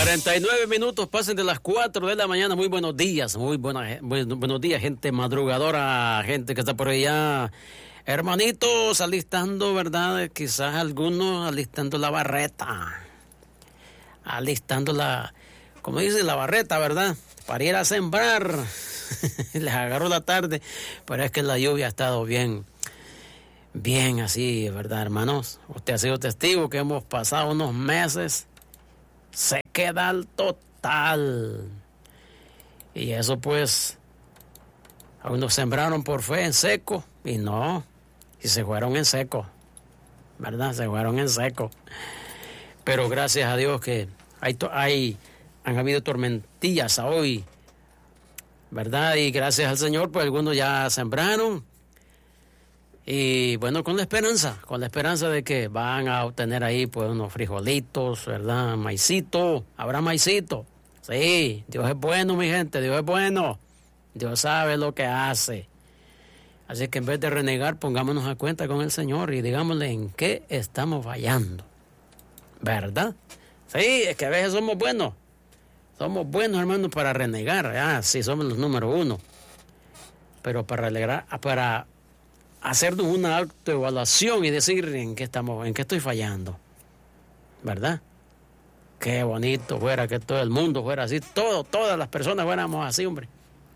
49 minutos, pasen de las 4 de la mañana. Muy buenos días, buenos días, gente madrugadora, gente que está por allá. Hermanitos, alistando, ¿verdad? Quizás algunos alistando la barreta. Alistando como dice, la barreta, ¿verdad? Para ir a sembrar. Les agarró la tarde, pero es que la lluvia ha estado bien así, ¿verdad, hermanos? Usted ha sido testigo que hemos pasado unos meses sequedad total. Y eso pues, algunos sembraron por fe en seco y se fueron en seco, ¿verdad? Se fueron en seco. Pero gracias a Dios que han habido tormentillas hoy, ¿verdad? Y gracias al Señor, pues algunos ya sembraron. Y bueno, con la esperanza de que van a obtener ahí pues unos frijolitos, ¿verdad? Maicito, habrá maicito. Sí, Dios es bueno, mi gente, Dios es bueno. Dios sabe lo que hace. Así que en vez de renegar, pongámonos a cuenta con el Señor y digámosle en qué estamos fallando, ¿verdad? Sí, es que a veces somos buenos. Somos buenos, hermanos, para renegar. Sí, somos los número uno. Pero para hacernos una autoevaluación y decir en qué estoy fallando, ¿verdad? Qué bonito fuera que todo el mundo fuera así, todas las personas fuéramos así, hombre.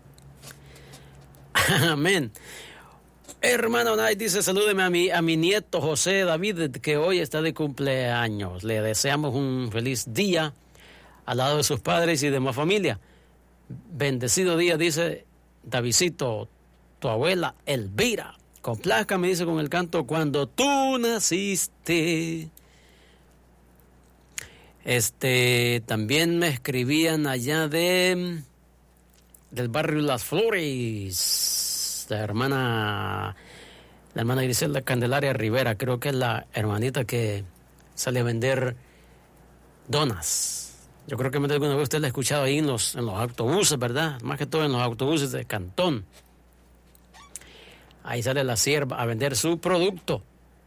Amén. Hermano Nay dice, salúdeme a mi nieto José David, que hoy está de cumpleaños. Le deseamos un feliz día al lado de sus padres y demás familia. Bendecido día, dice Davidcito, tu abuela Elvira. Complázcame, dice, con el canto Cuando tú naciste. También me escribían allá del barrio Las Flores, la hermana Griselda Candelaria Rivera, creo que es la hermanita que sale a vender donas. Yo creo que alguna vez usted la ha escuchado ahí en los autobuses, ¿verdad? Más que todo en los autobuses de Cantón. Ahí sale la sierva a vender su producto.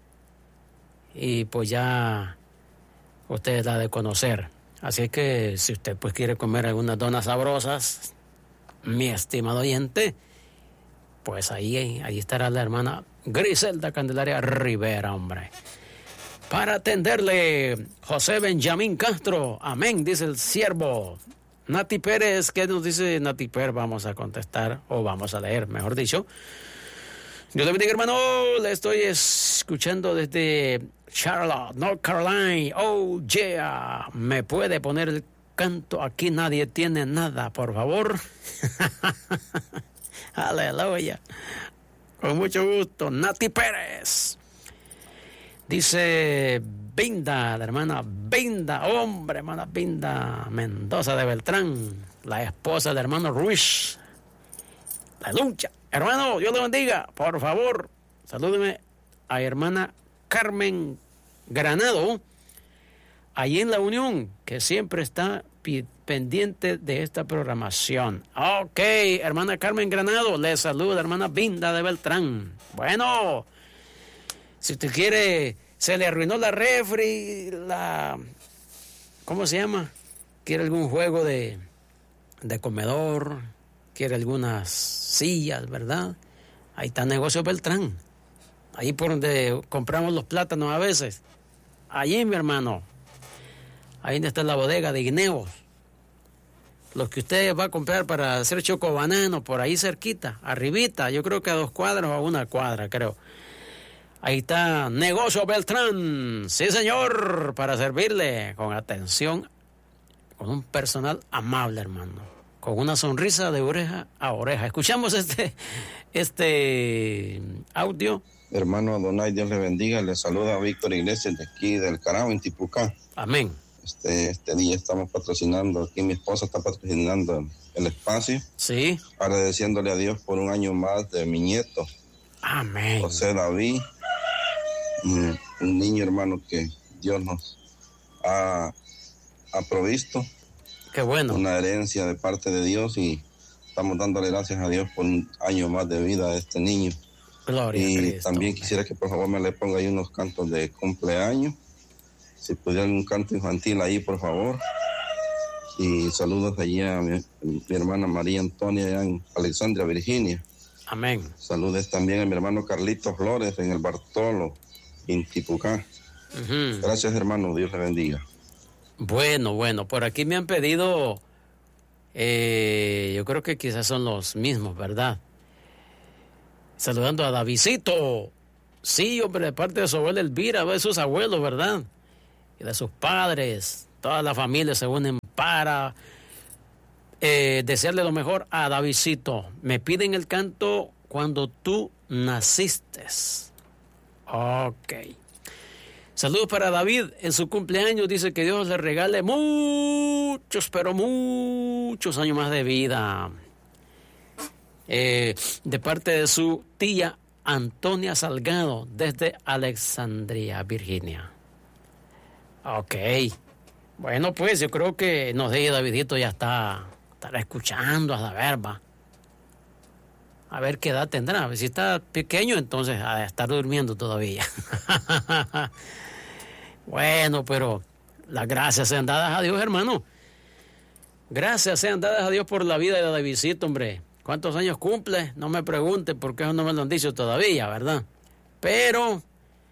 Y pues ya usted la ha de conocer. Así que si usted pues quiere comer algunas donas sabrosas, mi estimado oyente, pues ahí estará la hermana Griselda Candelaria Rivera, hombre. Para atenderle, José Benjamín Castro. Amén, dice el siervo. Nati Pérez, ¿qué nos dice Nati Pérez? Vamos a contestar, o vamos a leer, mejor dicho. Dios le bendiga, hermano. Le estoy escuchando desde Charlotte, North Carolina. Oh, yeah. ¿Me puede poner el canto Aquí nadie tiene nada, por favor? Aleluya. Con mucho gusto. Nati Pérez. Dice Binda, la hermana Binda. Hombre, hermana Binda Mendoza de Beltrán. La esposa del hermano Ruiz. La lucha. Hermano, Dios le bendiga. Por favor, salúdeme a hermana Carmen Granado, allí en La Unión, que siempre está pendiente de esta programación. Ok, hermana Carmen Granado, le saluda hermana Binda de Beltrán. Bueno, si usted quiere, se le arruinó la refri, ¿cómo se llama? ¿Quiere algún juego de comedor? ¿Quiere algunas sillas, verdad? Ahí está Negocio Beltrán. Ahí por donde compramos los plátanos a veces. Allí, mi hermano. Ahí donde está la bodega de guineos. Los que usted va a comprar para hacer chocobanano, por ahí cerquita, arribita. Yo creo que a 2 cuadras o a 1 cuadra, creo. Ahí está Negocio Beltrán. Sí, señor, para servirle con atención, con un personal amable, hermano. Con una sonrisa de oreja a oreja. Escuchamos este audio. Hermano Adonai, Dios le bendiga. Le saluda a Víctor Iglesias de aquí del Carao, en Tipucá. Amén. Este día estamos patrocinando, aquí mi esposa está patrocinando el espacio. Sí. Agradeciéndole a Dios por un año más de mi nieto. Amén. José David, un niño, hermano, que Dios nos ha provisto. Qué bueno. Una herencia de parte de Dios y estamos dándole gracias a Dios por un año más de vida a este niño. Gloria y a Cristo, también quisiera que por favor me le ponga ahí unos cantos de cumpleaños. Si pudiera un canto infantil ahí, por favor. Y saludos allí a mi hermana María Antonia allá en Alexandria, Virginia. Amén. Saludos también a mi hermano Carlitos Flores en el Bartolo, en Tipucá. Uh-huh. Gracias, hermano. Dios le bendiga. Bueno, por aquí me han pedido, yo creo que quizás son los mismos, ¿verdad? Saludando a Davidcito. Sí, hombre, de parte de su abuela Elvira, de sus abuelos, ¿verdad? Y de sus padres. Toda la familia se unen para desearle lo mejor a Davidcito. Me piden el canto Cuando tú naciste. Ok. Saludos para David en su cumpleaños. Dice que Dios le regale muchos, pero muchos años más de vida. De parte de su tía Antonia Salgado desde Alexandria, Virginia. Ok. Bueno, pues yo creo que no sé, Davidito ya estará escuchando a la verba. A ver qué edad tendrá. Si está pequeño, entonces ha de estar durmiendo todavía. Bueno, pero las gracias sean dadas a Dios, hermano. Gracias sean dadas a Dios por la vida de Davidcito, hombre. ¿Cuántos años cumple? No me pregunte porque eso no me lo han dicho todavía, ¿verdad? Pero,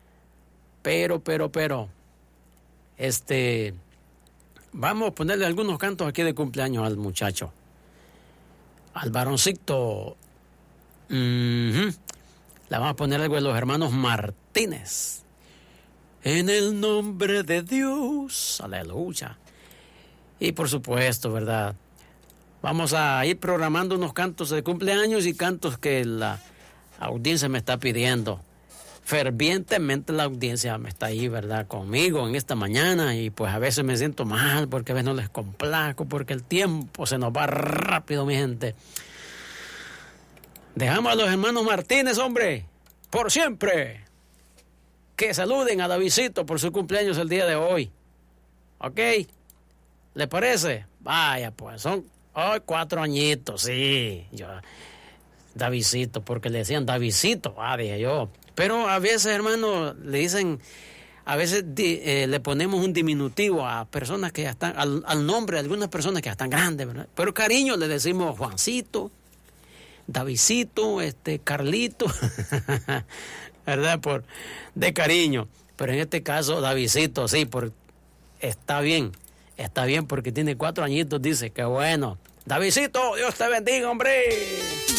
vamos a ponerle algunos cantos aquí de cumpleaños al muchacho. Al varoncito. Le vamos a poner algo de los hermanos Martínez. En el nombre de Dios. Aleluya. Y por supuesto, ¿verdad? Vamos a ir programando unos cantos de cumpleaños y cantos que la audiencia me está pidiendo. Fervientemente la audiencia me está ahí, ¿verdad? Conmigo en esta mañana y pues a veces me siento mal porque a veces no les complazco porque el tiempo se nos va rápido, mi gente. Dejamos a los hermanos Martínez, hombre, por siempre. Que saluden a Davidcito por su cumpleaños el día de hoy. ¿Ok? ¿Le parece? Vaya, pues son hoy 4 añitos, sí. Davidcito, porque le decían Davidcito, dije yo. Pero a veces, hermano, le dicen, a veces le ponemos un diminutivo a personas que ya están, al nombre de algunas personas que ya están grandes, ¿verdad? Pero cariño le decimos Juancito, Davidcito, Carlito, ¿verdad? De cariño. Pero en este caso, Davidcito, sí, está bien porque tiene 4 añitos, dice, qué bueno. Davidcito, Dios te bendiga, hombre.